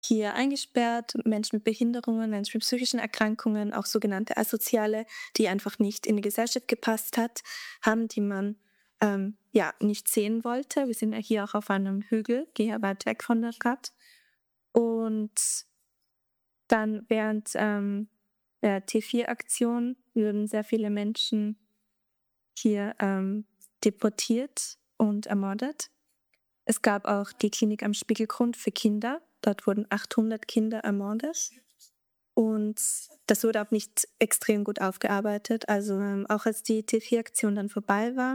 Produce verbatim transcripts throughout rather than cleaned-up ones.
hier eingesperrt, Menschen mit Behinderungen, Menschen mit psychischen Erkrankungen, auch sogenannte Asoziale, die einfach nicht in die Gesellschaft gepasst hat, haben, die man ähm, ja nicht sehen wollte. Wir sind ja hier auch auf einem Hügel, gehe weit weg von der Stadt. Und dann während ähm, der T vier Aktion wurden sehr viele Menschen hier ähm, deportiert und ermordet. Es gab auch die Klinik am Spiegelgrund für Kinder. Dort wurden achthundert Kinder ermordet. Und das wurde auch nicht extrem gut aufgearbeitet. Also ähm, auch als die T vier Aktion dann vorbei war,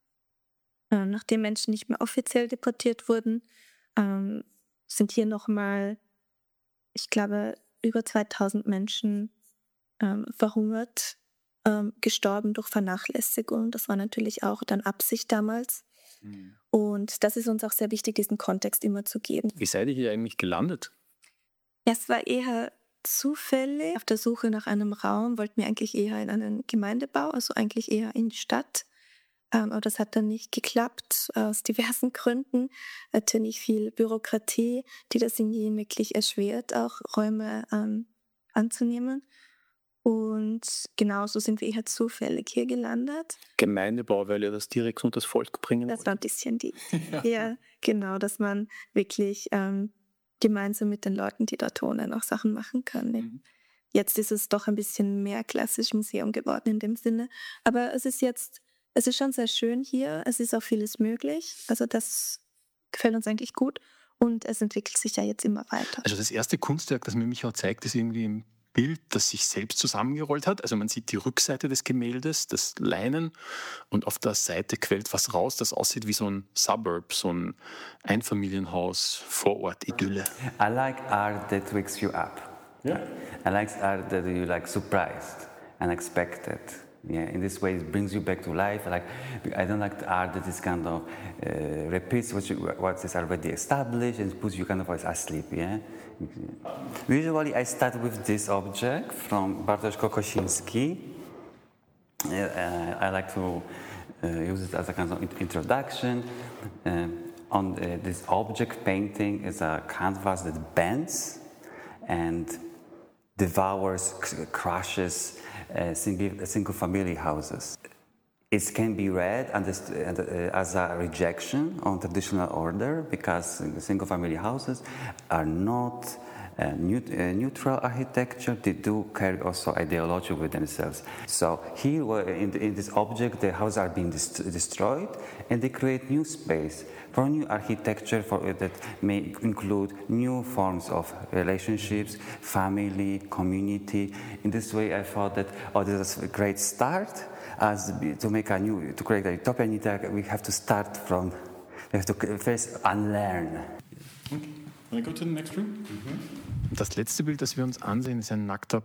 äh, nachdem Menschen nicht mehr offiziell deportiert wurden, ähm, sind hier nochmal, ich glaube, über zweitausend Menschen ähm, verhungert, ähm, gestorben durch Vernachlässigung. Das war natürlich auch dann Absicht damals. Mhm. Und das ist uns auch sehr wichtig, diesen Kontext immer zu geben. Wie seid ihr hier eigentlich gelandet? Es war eher zufällig. Auf der Suche nach einem Raum wollten wir eigentlich eher in einen Gemeindebau, also eigentlich eher in die Stadt. Ähm, aber das hat dann nicht geklappt, aus diversen Gründen. Hatte nicht viel Bürokratie, die das irgendwie wirklich erschwert, auch Räume ähm, anzunehmen. Und genauso sind wir eher zufällig hier gelandet. Gemeindebau, weil ihr das direkt unter das Volk bringen wollt? Das war ein bisschen die, ja. ja, genau, dass man wirklich ähm, gemeinsam mit den Leuten, die dort wohnen, auch Sachen machen kann. Ne? Mhm. Jetzt ist es doch ein bisschen mehr klassisch Museum geworden in dem Sinne. Aber es ist jetzt, es ist schon sehr schön hier. Es ist auch vieles möglich. Also das gefällt uns eigentlich gut. Und es entwickelt sich ja jetzt immer weiter. Also das erste Kunstwerk, das mir Michael zeigt, ist irgendwie im Bild, das sich selbst zusammengerollt hat. Also man sieht die Rückseite des Gemäldes, das Leinen, und auf der Seite quillt was raus, das aussieht wie so ein Suburb, so ein Einfamilienhaus, Vorort-Idylle. I like art that wakes you up. Yeah. I like art that you like surprised, unexpected. Yeah, in this way it brings you back to life. Like I don't like the art that is kind of uh, repeats what, you, what is already established and puts you kind of asleep. Yeah. Usually I start with this object from Bartosz Kokosinski. Uh, I like to uh, use it as a kind of introduction. Uh, on uh, this object painting is a canvas that bends and devours, crushes uh, single, single family houses. It can be read as a rejection on traditional order because single family houses are not uh, neutral architecture. They do carry also ideology with themselves. So here in, in this object the houses are being dest- destroyed and they create new space for new architecture for, that may include new forms of relationships, family, community. In this way I thought that oh, this is a great start. As to make a new, to create a utopian, we have to start from, we have to first unlearn. Okay. Can I go to the next room? Mhm. Das letzte Bild, das wir uns ansehen, ist ein nackter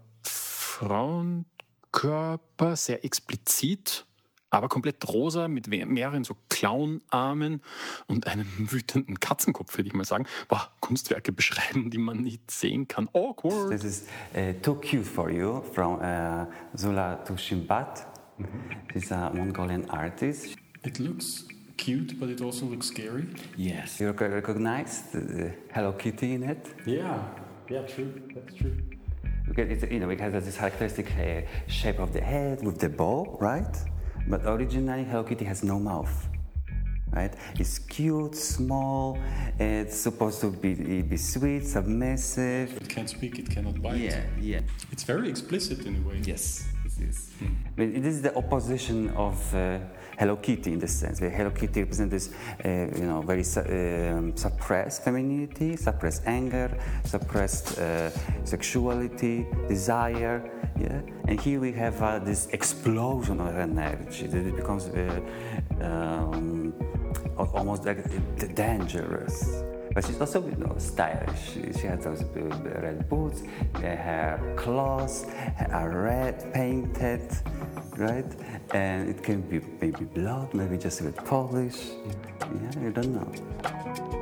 Frauenkörper, sehr explizit, aber komplett rosa, mit mehreren so Clownarmen und einem wütenden Katzenkopf, würde ich mal sagen. Boah, Kunstwerke beschreiben, die man nicht sehen kann. Awkward. This is uh, too cute for you, from uh, Zula Tushimbat. Mm-hmm. She's a Mongolian artist. It looks cute, but it also looks scary. Yes. You recognize the Hello Kitty in it? Yeah, yeah, true. That's true. Because it's, you know, it has this characteristic uh, shape of the head with the bow, right? But originally Hello Kitty has no mouth. Right? It's cute, small, it's supposed to be, be sweet, submissive. It can't speak, it cannot bite. Yeah, yeah. It's very explicit in a way. Yes, it is. Hmm. I mean, it is the opposition of uh, Hello Kitty in the sense where Hello Kitty represents this, uh, you know, very su- um, suppressed femininity, suppressed anger, suppressed uh, sexuality, desire. Yeah, and here we have uh, this explosion of energy that it becomes uh, um, almost like dangerous. But she's also, you know, stylish. She, she has those red boots, her clothes are red painted, right? And it can be maybe blood, maybe just with polish. Yeah, I don't know.